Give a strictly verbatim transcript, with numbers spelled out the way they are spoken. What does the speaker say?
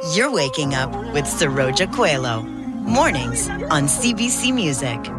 You're waking up with Saroja Coelho. Mornings on C B C Music.